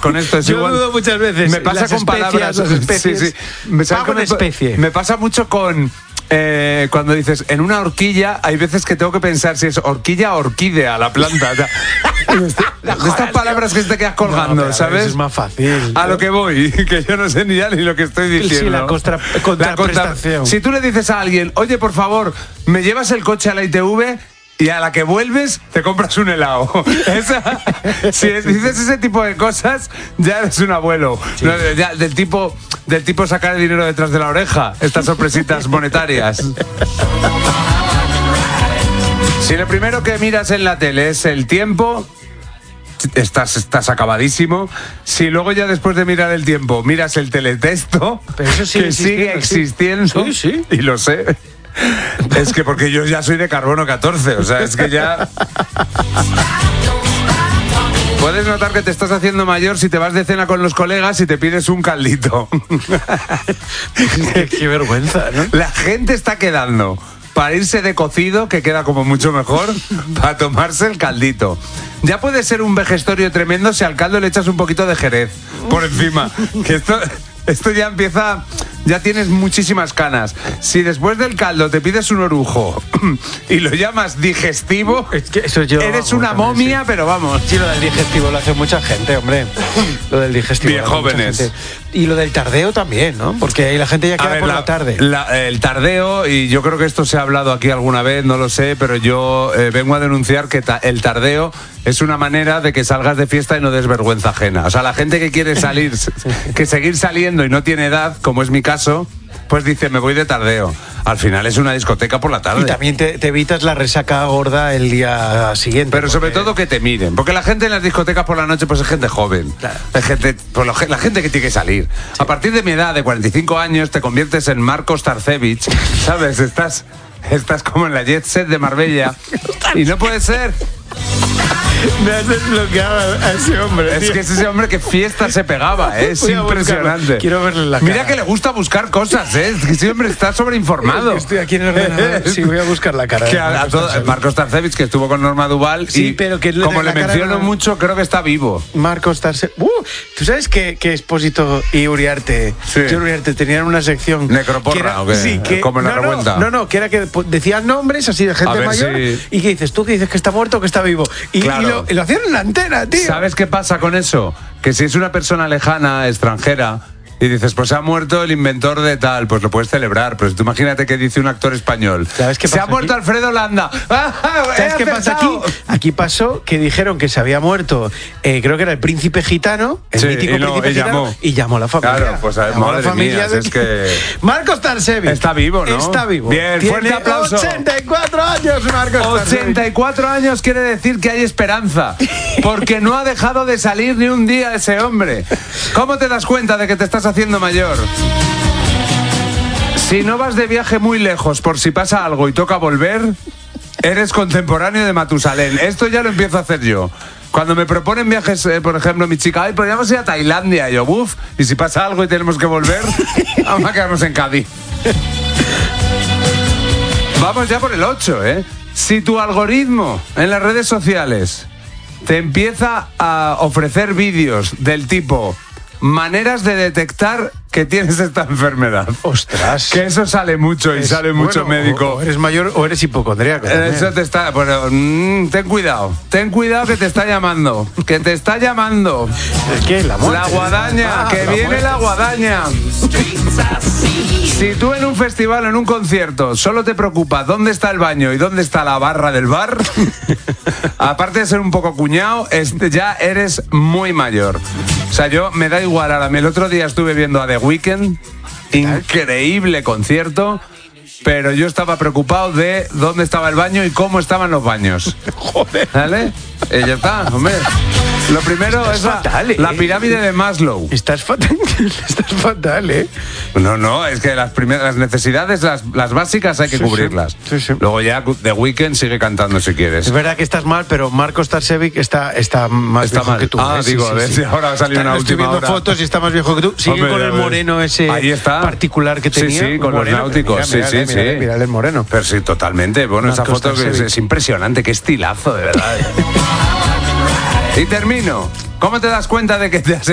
con esto. Es Yo igual. dudo muchas veces. Me pasa las con especias, palabras. las especies. Sí. Pago en especie. Me pasa mucho con... cuando dices en una horquilla, hay veces que tengo que pensar si es horquilla o orquídea la planta. O sea, de estas palabras que te quedas colgando, ¿sabes? Es más fácil. A lo que voy, que yo no sé ni ya ni lo que estoy diciendo. Sí, la contraprestación. Si tú le dices a alguien, oye, por favor, ¿me llevas el coche a la ITV? Y a la que vuelves, te compras un helado. Si dices ese tipo de cosas, ya eres un abuelo. Sí. No, ya, del tipo sacar el dinero detrás de la oreja. Estas sorpresitas monetarias. Si lo primero que miras en la tele es el tiempo, estás acabadísimo. Si luego ya después de mirar el tiempo miras el teletexto, pero eso que sigue existiendo, sí. Y lo sé. Es que porque yo ya soy de carbono 14, o sea, es que ya... Puedes notar que te estás haciendo mayor si te vas de cena con los colegas y te pides un caldito. Qué vergüenza, ¿no? La gente está quedando para irse de cocido, que queda como mucho mejor, para tomarse el caldito. Ya puede ser un vejestorio tremendo si al caldo le echas un poquito de jerez por encima. Que esto ya empieza... Ya tienes muchísimas canas. Si después del caldo te pides un orujo y lo llamas digestivo, es que eso yo, eres una momia, sí. Pero vamos. Sí, lo del digestivo lo hace mucha gente, hombre. Lo del digestivo. Bien jóvenes. Y lo del tardeo también, ¿no? Porque ahí la gente ya queda por la tarde. El tardeo, y yo creo que esto se ha hablado aquí alguna vez, no lo sé, pero yo vengo a denunciar que el tardeo es una manera de que salgas de fiesta y no des vergüenza ajena. O sea, la gente que quiere salir, que seguir saliendo y no tiene edad, como es mi caso, pues dice, me voy de tardeo. Al final es una discoteca por la tarde. Y también te evitas la resaca gorda el día siguiente. Pero sobre todo que te miren. Porque la gente en las discotecas por la noche pues es gente joven. Claro. Es gente, pues la gente que tiene que salir. Sí. A partir de mi edad, de 45 años, te conviertes en Marcos Starcevich, ¿sabes? Estás como en la Jet Set de Marbella. Y no puede ser. Me has desbloqueado a ese hombre. Es que es ese hombre que fiesta se pegaba, ¿eh? Es impresionante. Quiero verle la cara. Mira que le gusta buscar cosas, ¿eh? Es que ese hombre está sobreinformado. Estoy aquí en el ordenador. Sí, voy a buscar la cara. Que Marcos Starcevich, que estuvo con Norma Duval. Sí, y pero que como le menciono mucho, creo que está vivo. Marcos Starcevich. ¿Tú sabes que Expósito y Uriarte, sí. Uriarte tenían una sección necroporra o qué? Sí, que como en la revuelta. No, que era que decían nombres así de gente mayor y que dices, tú que dices que está muerto o que está vivo. Y, claro. y lo hacían en la antena, tío. ¿Sabes qué pasa con eso? Que si es una persona lejana, extranjera, y dices, pues se ha muerto el inventor de tal, pues lo puedes celebrar. Pero tú imagínate que dice un actor español, ¿sabes qué pasa? Se ha muerto aquí? Alfredo Landa. ¿Sabes qué pasa aquí? Aquí pasó que dijeron que se había muerto, creo que era el príncipe gitano, el mítico príncipe gitano, y llamó a la familia. Claro, pues llamó a la familia es que... Marcos Starcevich. Está vivo, ¿no? Está vivo. Bien, fuerte aplauso. 84 años, Marcos Starcevich. 84 años quiere decir que hay esperanza, porque no ha dejado de salir ni un día ese hombre. ¿Cómo te das cuenta de que te estás haciendo mayor? Si no vas de viaje muy lejos por si pasa algo y toca volver, eres contemporáneo de Matusalén. Esto ya lo empiezo a hacer yo. Cuando me proponen viajes, por ejemplo, mi chica, podríamos ir a Tailandia, y yo, buf, y si pasa algo y tenemos que volver, vamos a quedarnos en Cádiz. Vamos ya por el 8, ¿eh? Si tu algoritmo en las redes sociales te empieza a ofrecer vídeos del tipo maneras de detectar que tienes esta enfermedad. ¡Ostras! Que eso sale mucho y sale mucho médico. O eres mayor o eres hipocondríaco. Eso te está... Bueno, ten cuidado que te está llamando. Que te está llamando. ¿Qué? La muerte. La guadaña, que viene muerte. La guadaña. Si tú en un festival o en un concierto solo te preocupa dónde está el baño y dónde está la barra del bar, aparte de ser un poco cuñado, ya eres muy mayor. O sea, yo me da igual. Ahora, el otro día estuve viendo a The Weeknd, increíble concierto, pero yo estaba preocupado de dónde estaba el baño y cómo estaban los baños. Joder. ¿Vale? Y ya está, hombre. Lo primero es la pirámide de Maslow. Estás fatal, ¿eh? No, es que las necesidades, las básicas hay que cubrirlas. Sí. Luego ya The Weeknd sigue cantando si quieres. Es verdad que estás mal, pero Marcos Starcevich está más viejo mal que tú. Digo, a ver si ahora ha salido una última hora. Estoy viendo fotos y está más viejo que tú. Sigue con el moreno ese particular que tenía. Sí, con los náuticos. Mira el moreno. Pero sí, totalmente. Bueno, Marcos, esa foto es impresionante. Qué estilazo, de verdad. Y termino. ¿Cómo te das cuenta de que te has